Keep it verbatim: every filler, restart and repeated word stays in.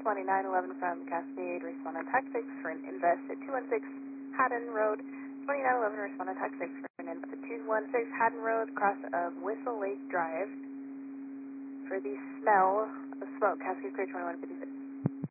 twenty-nine eleven from Cascade, respond on tax six for an invest at two one six Haddon Road. twenty-nine eleven, respond on tax six for an invest at two one six Haddon Road, cross of Whistle Lake Drive. For the smell of smoke, Cascade Clear twenty-one fifty-six.